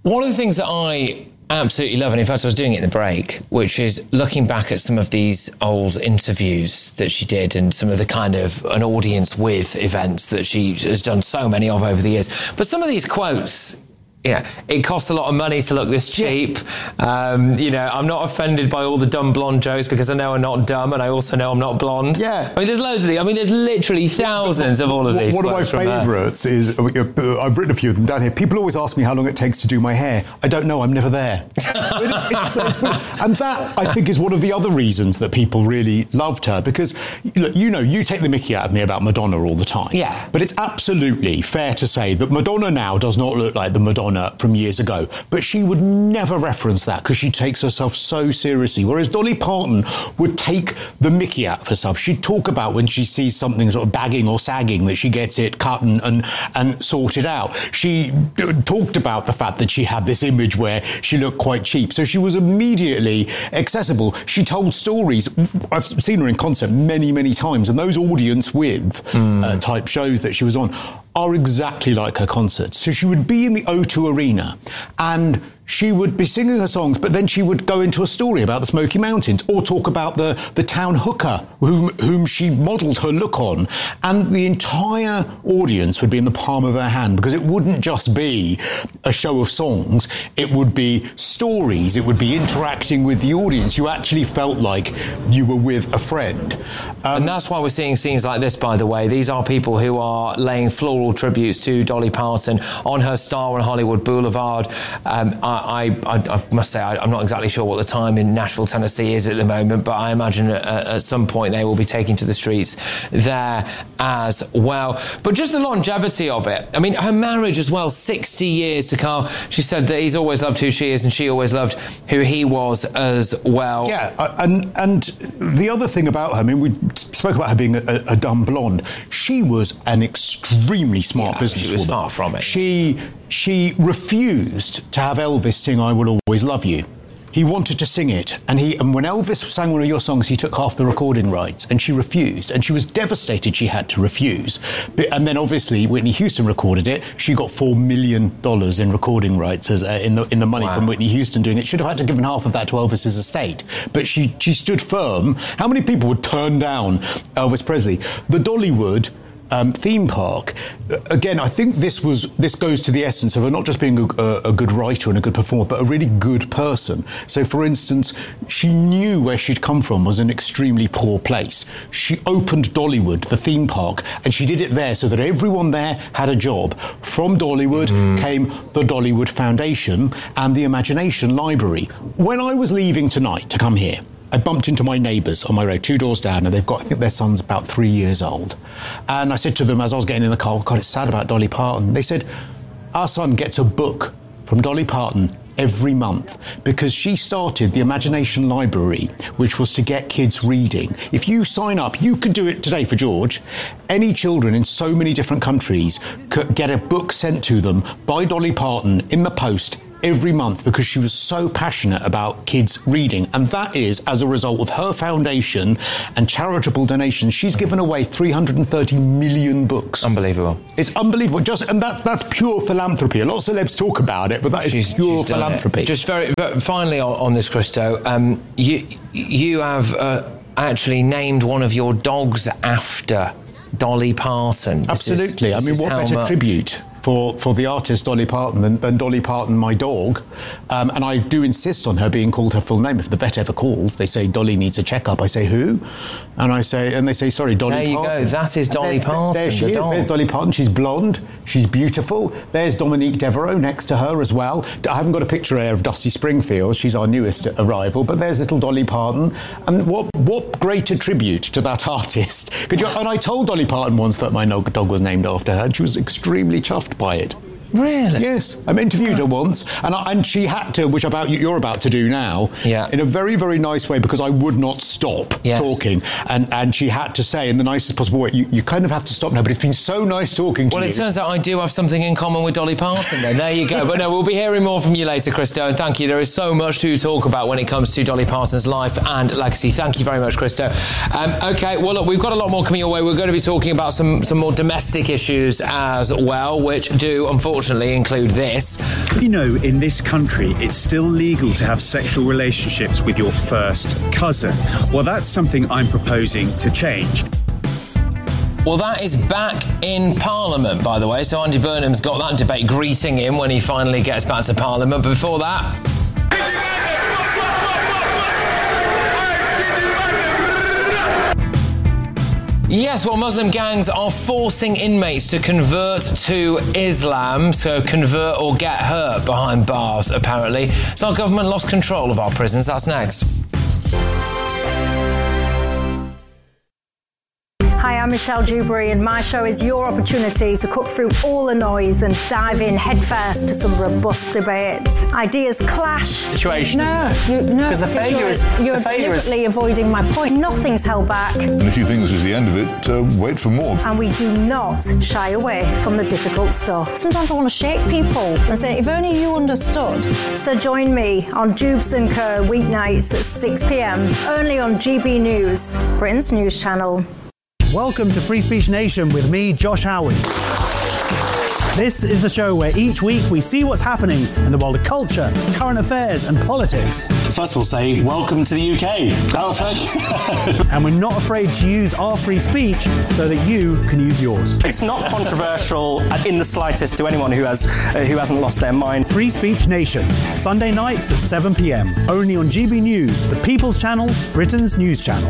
One of the things that I absolutely love, and in fact I was doing it in the break, which is looking back at some of these old interviews that she did and some of the kind of an audience with events that she has done so many of over the years. But some of these quotes, it costs a lot of money to look this cheap. I'm not offended by all the dumb blonde jokes because I know I'm not dumb, and I also know I'm not blonde. Yeah. I mean, there's loads of these. I mean, there's literally thousands of all of these. One of my favourites is, I've written a few of them down here. People always ask me how long it takes to do my hair. I don't know, I'm never there. And that, I think, is one of the other reasons that people really loved her, because, look, you take the mickey out of me about Madonna all the time. Yeah. But it's absolutely fair to say that Madonna now does not look like the Madonna from years ago, but she would never reference that because she takes herself so seriously, whereas Dolly Parton would take the mickey out of herself. She'd talk about when she sees something sort of bagging or sagging that she gets it cut and sorted out. She talked about the fact that she had this image where she looked quite cheap, so she was immediately accessible. She told stories. I've seen her in concert many, many times, and those audience with type shows that she was on are exactly like her concerts. So she would be in the O2 Arena and she would be singing her songs, but then she would go into a story about the Smoky Mountains or talk about the town hooker whom she modelled her look on. And the entire audience would be in the palm of her hand, because it wouldn't just be a show of songs. It would be stories. It would be interacting with the audience. You actually felt like you were with a friend. And that's why we're seeing scenes like this, by the way. These are people who are laying floral tributes to Dolly Parton on her Star on Hollywood Boulevard. I must say, I'm not exactly sure what the time in Nashville, Tennessee is at the moment, but I imagine at some point they will be taking to the streets there as well. But just the longevity of it. I mean, her marriage as well, 60 years to Carl. She said that he's always loved who she is and she always loved who he was as well. Yeah, and the other thing about her, I mean, we spoke about her being a dumb blonde. She was an extremely smart businesswoman. She was far from it. She refused to have Elvis sing I Will Always Love You. He wanted to sing it, and when Elvis sang one of your songs, he took half the recording rights, and she refused, and she was devastated she had to refuse. And then obviously Whitney Houston recorded it. She got $4 million in recording rights in the money from Whitney Houston doing it. Should have had to give half of that to Elvis's estate, but she stood firm. How many people would turn down Elvis Presley? The Dollywood theme park, again, I think this goes to the essence of her not just being a good writer and a good performer, but a really good person. So, for instance, she knew where she'd come from was an extremely poor place. She opened Dollywood, the theme park, and she did it there so that everyone there had a job. From Dollywood came the Dollywood Foundation and the Imagination Library. When I was leaving tonight to come here, I bumped into my neighbours on my road, 2 doors down, and they've got, I think their son's about 3 years old. And I said to them as I was getting in the car, God, it's sad about Dolly Parton. They said, our son gets a book from Dolly Parton every month because she started the Imagination Library, which was to get kids reading. If you sign up, you could do it today for George. Any children in so many different countries could get a book sent to them by Dolly Parton in the post every month because she was so passionate about kids reading. And that is as a result of her foundation and charitable donations. She's given away 330 million books. Unbelievable. It's unbelievable. And that's pure philanthropy. A lot of celebs talk about it, but that is pure philanthropy. Just very finally on this, Christo, you have actually named one of your dogs after Dolly Parton. Absolutely. I mean, what better tribute for the artist Dolly Parton than Dolly Parton, my dog. And I do insist on her being called her full name. If the vet ever calls, they say, Dolly needs a checkup. I say, who? And they say, sorry, Dolly Parton. There you go, that is Dolly Parton. There she is, there's Dolly Parton. She's blonde, she's beautiful. There's Dominique Devereaux next to her as well. I haven't got a picture here of Dusty Springfield, she's our newest arrival, but there's little Dolly Parton. And what greater tribute to that artist? And I told Dolly Parton once that my dog was named after her, and she was extremely chuffed by it. Really? Yes. I interviewed her once, and she had to, which you're about to do now, in a very, very nice way, because I would not stop talking. And she had to say in the nicest possible way, you kind of have to stop now, but it's been so nice talking to you. Well, it turns out I do have something in common with Dolly Parton then. There you go. But no, we'll be hearing more from you later, Christo, and thank you. There is so much to talk about when it comes to Dolly Parton's life and legacy. Thank you very much, Christo. OK, well, look, we've got a lot more coming your way. We're going to be talking about some more domestic issues as well, which do, unfortunately, unfortunately include this. You know, in this country, it's still legal to have sexual relationships with your first cousin. Well, that's something I'm proposing to change. Well, that is back in Parliament, by the way. So Andy Burnham's got that debate greeting him when he finally gets back to Parliament. But before that... Yes, well, Muslim gangs are forcing inmates to convert to Islam, so convert or get hurt behind bars, apparently. So our government lost control of our prisons. That's next. Hi, I'm Michelle Dewberry, and my show is your opportunity to cut through all the noise and dive in headfirst to some robust debates. Ideas clash. Situation. Because you're deliberately avoiding my point. Nothing's held back. And if you think this is the end of it, wait for more. And we do not shy away from the difficult stuff. Sometimes I want to shake people and say, if only you understood. So join me on Jubes & Co. weeknights at 6 p.m, only on GB News, Britain's news channel. Welcome to Free Speech Nation with me, Josh Howard. This is the show where each week we see what's happening in the world of culture, current affairs and politics. First we'll say, welcome to the UK. And we're not afraid to use our free speech so that you can use yours. It's not controversial in the slightest to anyone who hasn't lost their mind. Free Speech Nation, Sunday nights at 7 p.m, only on GB News, the People's Channel, Britain's news channel.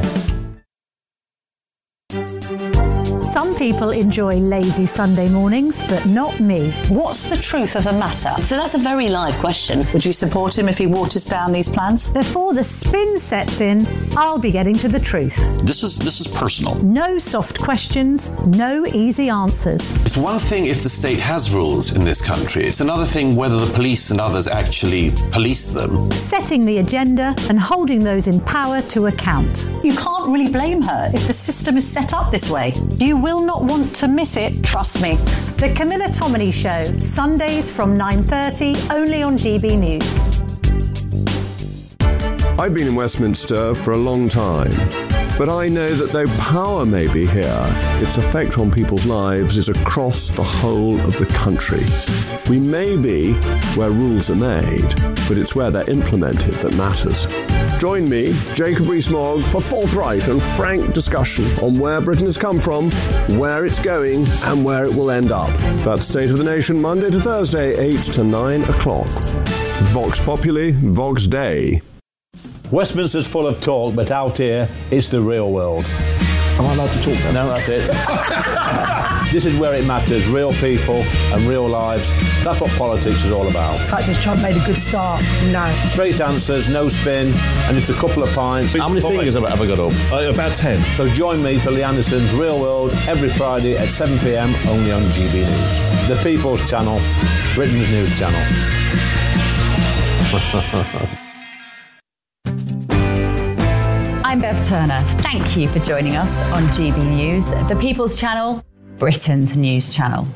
Some people enjoy lazy Sunday mornings, but not me. What's the truth of the matter? So that's a very live question. Would you support him if he waters down these plans? Before the spin sets in, I'll be getting to the truth. This is personal. No soft questions, no easy answers. It's one thing if the state has rules in this country. It's another thing whether the police and others actually police them. Setting the agenda and holding those in power to account. You can't really blame her if the system is set up this way. You will not want to miss it, trust me. The Camilla Tominey Show, Sundays from 9:30, only on GB News. I've been in Westminster for a long time, but I know that though power may be here, its effect on people's lives is across the whole of the country. We may be where rules are made, but it's where they're implemented that matters. Join me, Jacob Rees-Mogg, for forthright and frank discussion on where Britain has come from, where it's going, and where it will end up. That's State of the Nation, Monday to Thursday, 8 to 9 o'clock. Vox Populi, Vox Dei. Westminster's full of talk, but out here, it's the real world. Am I allowed to talk then? No, that's it. This is where it matters, real people and real lives. That's what politics is all about. In fact, this Trump made a good start. No. Straight answers, no spin, and just a couple of pints. How many fingers have I ever got up? About 10. So join me for Lee Anderson's Real World every Friday at 7 p.m, only on GB News. The People's Channel, Britain's news channel. I'm Bev Turner. Thank you for joining us on GB News, the People's Channel, Britain's news channel.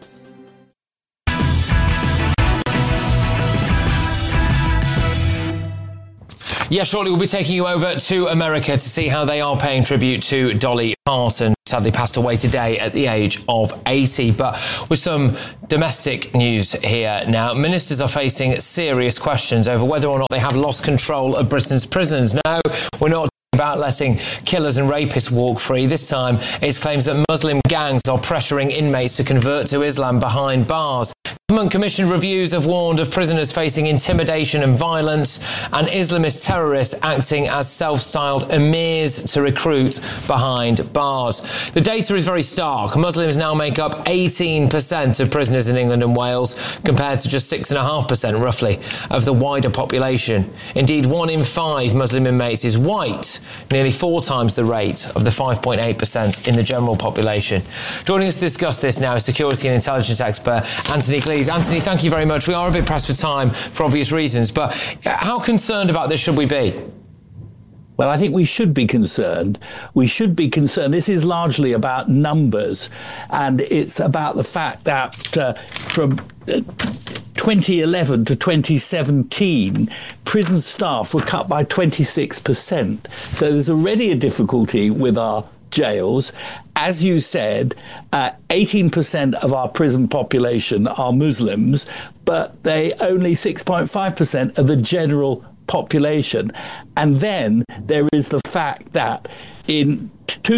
Yeah, shortly we'll be taking you over to America to see how they are paying tribute to Dolly Parton. Sadly passed away today at the age of 80. But with some domestic news here now, ministers are facing serious questions over whether or not they have lost control of Britain's prisons. No, we're not about letting killers and rapists walk free. This time it's claims that Muslim gangs are pressuring inmates to convert to Islam behind bars. Government commissioned reviews have warned of prisoners facing intimidation and violence, and Islamist terrorists acting as self-styled emirs to recruit behind bars. The data is very stark. Muslims now make up 18% of prisoners in England and Wales, compared to just 6.5% roughly of the wider population. Indeed, 1 in 5 Muslim inmates is white, nearly 4 times the rate of the 5.8% in the general population. Joining us to discuss this now is security and intelligence expert Anthony Glees. Anthony, thank you very much. We are a bit pressed for time for obvious reasons, but how concerned about this should we be? Well, I think we should be concerned. We should be concerned. This is largely about numbers, and it's about the fact that from 2011 to 2017, prison staff were cut by 26%. So there's already a difficulty with our jails. As you said, 18% of our prison population are Muslims, but they only 6.5% of the general population. And then there is the fact that in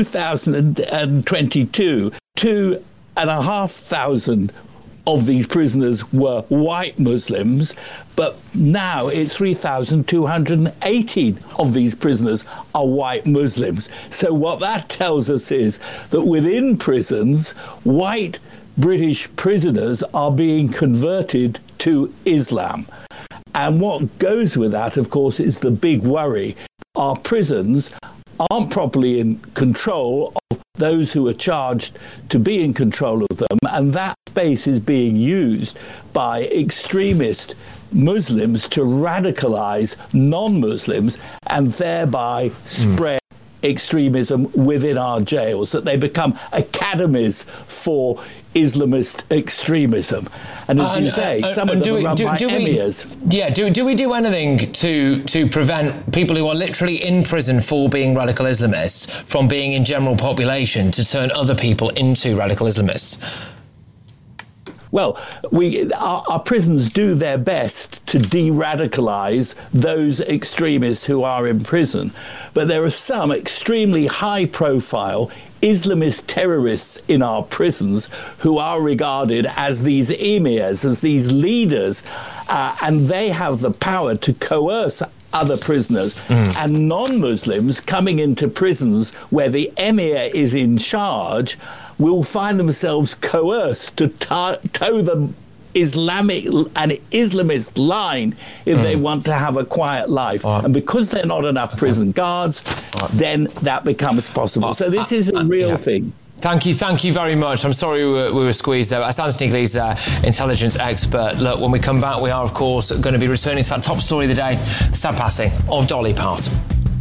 2022, 2,500 of these prisoners were white Muslims, but now it's 3,218 of these prisoners are white Muslims. So what that tells us is that within prisons, white British prisoners are being converted to Islam. And what goes with that, of course, is the big worry. Our prisons aren't properly in control of those who are charged to be in control of them, and that space is being used by extremist Muslims to radicalize non-Muslims and thereby spread extremism within our jails, that they become academies for Islamist extremism. And as you say, some of them are run by emirs. Do we do anything to prevent people who are literally in prison for being radical Islamists from being in general population to turn other people into radical Islamists? Well, our prisons do their best to de-radicalise those extremists who are in prison. But there are some extremely high-profile Islamist terrorists in our prisons who are regarded as these emirs, as these leaders, and they have the power to coerce other prisoners. And non-Muslims coming into prisons where the emir is in charge will find themselves coerced to toe the Islamic and Islamist line if they want to have a quiet life. And because there are not enough prison guards, then that becomes possible. So this is a real thing. Thank you very much. I'm sorry we were squeezed there. As Anthony Glee's intelligence expert, look, when we come back, we are, of course, going to be returning to that top story of the day, the sad passing of Dolly Parton.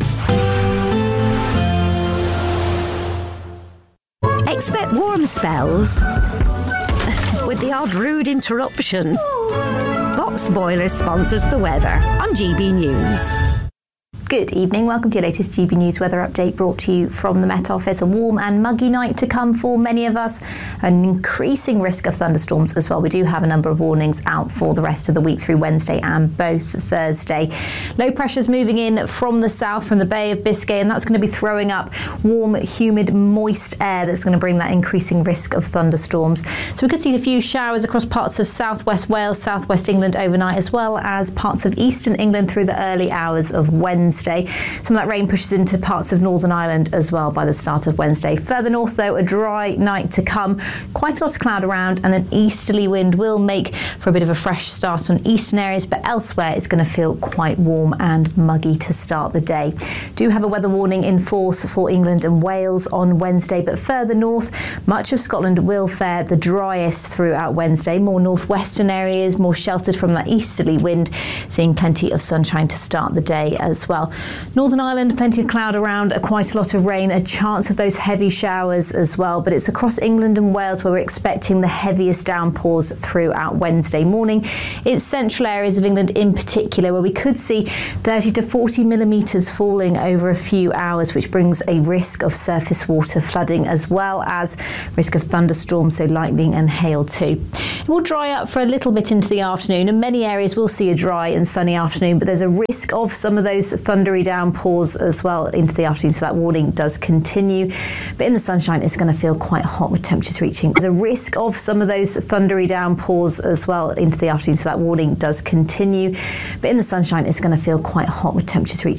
Expect warm spells with the odd rude interruption. Box Boilers sponsors the weather on GB News. Good evening, welcome to your latest GB News weather update brought to you from the Met Office. A warm and muggy night to come for many of us, an increasing risk of thunderstorms as well. We do have a number of warnings out for the rest of the week through Wednesday and both Thursday. Low pressure's moving in from the south, from the Bay of Biscay, and that's going to be throwing up warm, humid, moist air that's going to bring that increasing risk of thunderstorms. So we could see a few showers across parts of southwest Wales, southwest England overnight, as well as parts of eastern England through the early hours of Wednesday. Some of that rain pushes into parts of Northern Ireland as well by the start of Wednesday. Further north, though, a dry night to come. Quite a lot of cloud around, and an easterly wind will make for a bit of a fresh start on eastern areas, but elsewhere it's going to feel quite warm and muggy to start the day. Do have a weather warning in force for England and Wales on Wednesday, but further north, much of Scotland will fare the driest throughout Wednesday. More northwestern areas, more sheltered from that easterly wind, seeing plenty of sunshine to start the day as well. Northern Ireland, plenty of cloud around, quite a lot of rain, a chance of those heavy showers as well, but it's across England and Wales where we're expecting the heaviest downpours throughout Wednesday morning. It's central areas of England in particular where we could see 30 to 40 millimetres falling over a few hours, which brings a risk of surface water flooding as well as risk of thunderstorms, so lightning and hail too. It will dry up for a little bit into the afternoon, and many areas will see a dry and sunny afternoon, but there's a risk of some of those thundery downpours as well into the afternoon, so that warning does continue. But in the sunshine, it's going to feel quite hot with temperatures reaching. There's a risk of some of those thundery downpours as well into the afternoon, so that warning does continue. But in the sunshine, it's going to feel quite hot with temperatures reaching